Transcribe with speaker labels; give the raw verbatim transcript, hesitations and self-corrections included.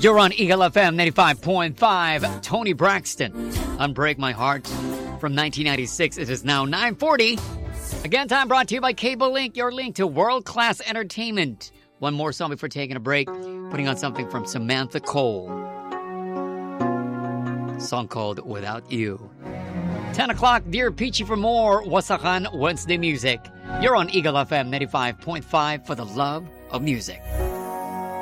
Speaker 1: You're on Eagle F M ninety-five point five. Tony Braxton, Unbreak My Heart from nineteen ninety-six. It is now nine forty. Again, time brought to you by Cable Link, your link to world-class entertainment. One more song before taking a break. Putting on something from Samantha Cole. A song called Without You. ten o'clock, Dear Peachy for more Wasakan Wednesday music. You're on Eagle F M ninety-five point five for the love of music.